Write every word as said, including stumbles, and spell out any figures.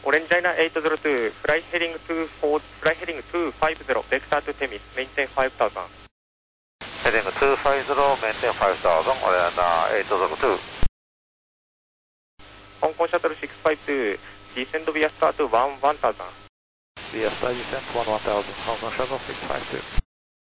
Orange China eight zero two, fly heading two four, fly heading two five zero, vector to Temis, maintain five thousand. Heading two five zero, maintain five thousand, Orange eight zero two. Hong Kong Shuttle six five two, descend via start one one thousand. Via start descent one one thousand, Hong Kong Shuttle six five two.